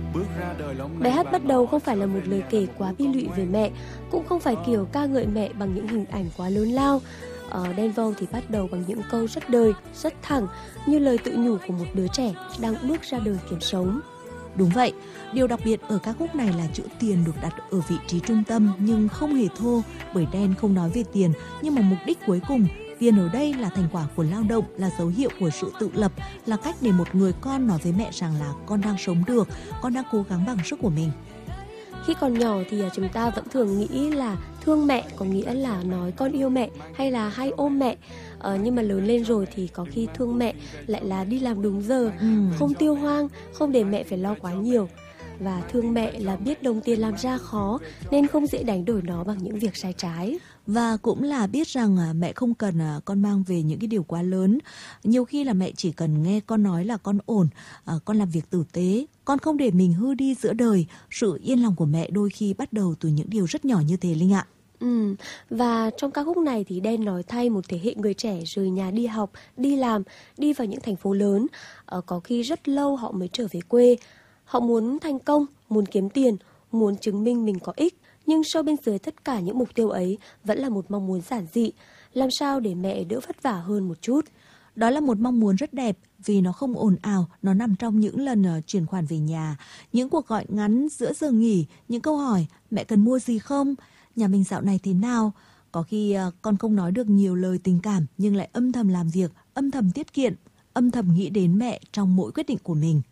Bài hát bắt đầu không phải là một lời kể quá bi lụy về mẹ, cũng không phải kiểu ca ngợi mẹ bằng những hình ảnh quá lớn lao. Đen Vâu thì bắt đầu bằng những câu rất đời, rất thẳng, như lời tự nhủ của một đứa trẻ đang bước ra đời kiếm sống. Đúng vậy, điều đặc biệt ở ca khúc này là chữ tiền được đặt ở vị trí trung tâm nhưng không hề thô, bởi Đen không nói về tiền nhưng mà mục đích cuối cùng. Tiền ở đây là thành quả của lao động, là dấu hiệu của sự tự lập, là cách để một người con nói với mẹ rằng là con đang sống được, con đang cố gắng bằng sức của mình. Khi còn nhỏ thì chúng ta vẫn thường nghĩ là thương mẹ có nghĩa là nói con yêu mẹ hay là hay ôm mẹ. Nhưng mà lớn lên rồi thì có khi thương mẹ lại là đi làm đúng giờ, không tiêu hoang, không để mẹ phải lo quá nhiều. Và thương mẹ là biết đồng tiền làm ra khó nên không dễ đánh đổi nó bằng những việc sai trái. Và cũng là biết rằng mẹ không cần con mang về những cái điều quá lớn. Nhiều khi là mẹ chỉ cần nghe con nói là con ổn, con làm việc tử tế, con không để mình hư đi giữa đời. Sự yên lòng của mẹ đôi khi bắt đầu từ những điều rất nhỏ như thế, Linh ạ. Và trong ca khúc này thì Đen nói thay một thế hệ người trẻ rời nhà đi học, đi làm, đi vào những thành phố lớn. Có khi rất lâu họ mới trở về quê. Họ muốn thành công, muốn kiếm tiền, muốn chứng minh mình có ích. Nhưng sâu bên dưới tất cả những mục tiêu ấy vẫn là một mong muốn giản dị. Làm sao để mẹ đỡ vất vả hơn một chút. Đó là một mong muốn rất đẹp vì nó không ồn ào, nó nằm trong những lần chuyển khoản về nhà, những cuộc gọi ngắn giữa giờ nghỉ, những câu hỏi mẹ cần mua gì không, nhà mình dạo này thế nào. Có khi con không nói được nhiều lời tình cảm nhưng lại âm thầm làm việc, âm thầm tiết kiệm, âm thầm nghĩ đến mẹ trong mỗi quyết định của mình.